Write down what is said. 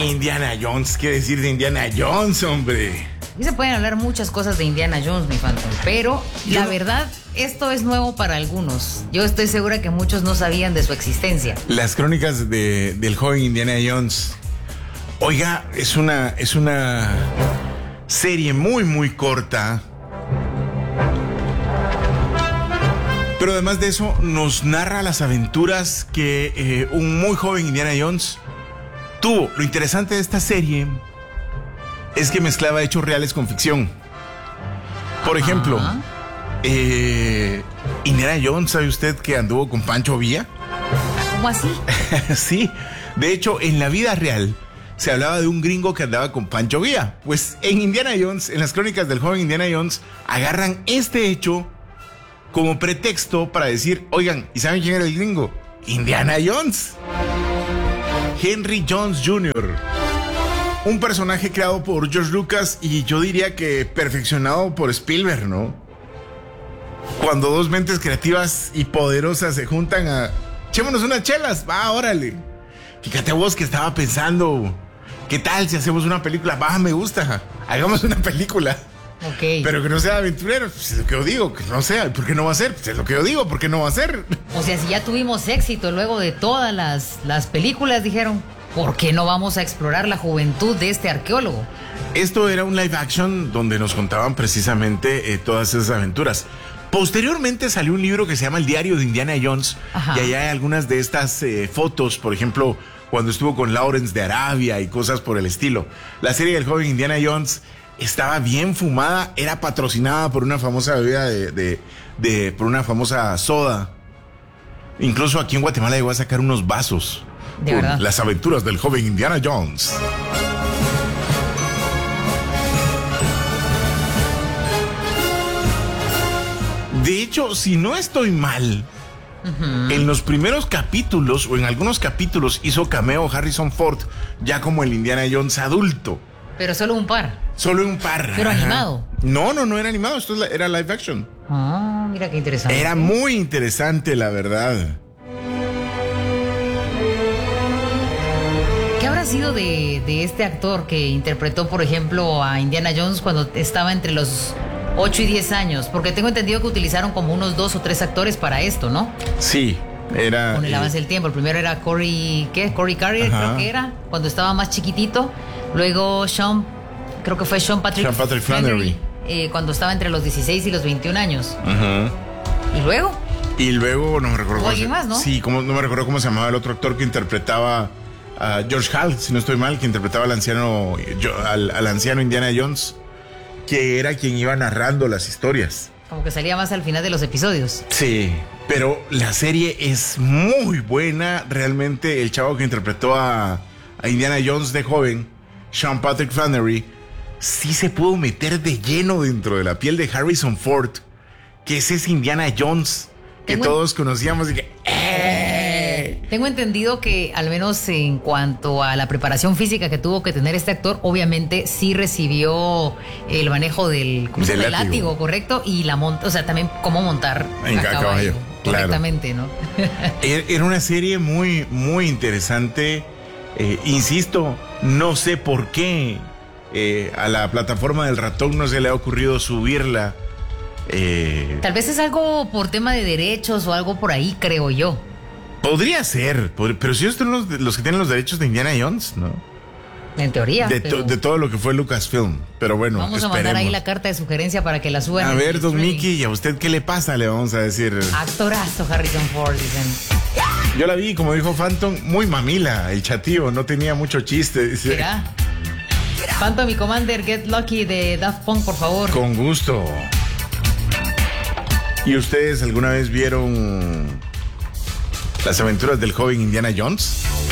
Indiana Jones, ¿qué decir de Indiana Jones, hombre? Y se pueden hablar muchas cosas de Indiana Jones, mi Phantom, pero la verdad, esto es nuevo para algunos. Yo estoy segura que muchos no sabían de su existencia. Las crónicas del joven Indiana Jones. Oiga, es una serie muy, muy corta. Pero además de eso, nos narra las aventuras que un muy joven Indiana Jones tuvo. Lo interesante de esta serie es que mezclaba hechos reales con ficción. Por ejemplo, Indiana Jones, ¿sabe usted que anduvo con Pancho Villa? ¿Cómo así? Sí, de hecho, en la vida real se hablaba de un gringo que andaba con Pancho Villa. Pues en Indiana Jones, en las crónicas del joven Indiana Jones, agarran este hecho como pretexto para decir, oigan, ¿y saben quién era el gringo? Indiana Jones. Henry Jones Jr., un personaje creado por George Lucas y yo diría que perfeccionado por Spielberg, ¿no? Cuando dos mentes creativas y poderosas se juntan a... echémonos unas chelas, va, órale. Fíjate vos que estaba pensando, ¿qué tal si hacemos una película? Va, me gusta, hagamos una película. Ok. Pero que no sea aventurero, pues es lo que yo digo, que no sea. ¿Por qué no va a ser? Pues es lo que yo digo, ¿por qué no va a ser? O sea, si ya tuvimos éxito luego de todas las películas, dijeron, ¿por qué no vamos a explorar la juventud de este arqueólogo? Esto era un live action donde nos contaban precisamente todas esas aventuras. Posteriormente salió un libro que se llama El Diario de Indiana Jones. Ajá. Y allá hay algunas de estas fotos, por ejemplo, cuando estuvo con Lawrence de Arabia y cosas por el estilo. La serie del joven Indiana Jones estaba bien fumada, era patrocinada por una famosa bebida por una famosa soda. Incluso aquí en Guatemala llegó a sacar unos vasos. De verdad. Las aventuras del joven Indiana Jones. De hecho, si no estoy mal, en los primeros capítulos o en algunos capítulos hizo cameo Harrison Ford ya como el Indiana Jones adulto. Pero solo un par. Solo un par. ¿Pero animado? No era animado, esto era live action. Ah, mira qué interesante. Era muy interesante, la verdad. ¿Qué habrá sido de este actor que interpretó, por ejemplo, a Indiana Jones cuando estaba entre los 8 y 10 años? Porque tengo entendido que utilizaron como unos 2 o 3 actores para esto, ¿no? Sí, era... Con el avance del tiempo. El primero era Corey Carrier, creo que era, cuando estaba más chiquitito. Luego Sean Patrick Flannery, cuando estaba entre los 16 y los 21 años. ¿Y luego? No me recuerdo. ¿Alguien más, no? Sí, no me recuerdo cómo se llamaba el otro actor que interpretaba a George Hall, si no estoy mal, que interpretaba al anciano Indiana Jones, que era quien iba narrando las historias. Como que salía más al final de los episodios. Sí, pero la serie es muy buena. Realmente el chavo que interpretó a Indiana Jones de joven, Sean Patrick Flannery, sí se pudo meter de lleno dentro de la piel de Harrison Ford, que es ese Indiana Jones que todos conocíamos y que... Tengo entendido que al menos en cuanto a la preparación física que tuvo que tener este actor, obviamente sí recibió el manejo del látigo, ¿correcto? Y también cómo montar en caballo correctamente, claro. ¿No? Era una serie muy, muy interesante. Insisto, no sé por qué a la plataforma del ratón no se le ha ocurrido subirla. Tal vez es algo por tema de derechos o algo por ahí, creo yo. Podría ser, pero si ellos son los que tienen los derechos de Indiana Jones, ¿no? En teoría. De todo lo que fue Lucasfilm, pero bueno, vamos esperemos. A mandar ahí la carta de sugerencia para que la suban. A ver, don Mickey, ¿y a usted qué le pasa? Le vamos a decir. Actorazo Harrison Ford, dicen. Yo la vi, como dijo Phantom, muy mamila, el chatío, no tenía mucho chiste. Dice. ¿Será? Phantom y Commander, Get Lucky de Daft Punk, por favor. Con gusto. ¿Y ustedes alguna vez vieron las aventuras del joven Indiana Jones?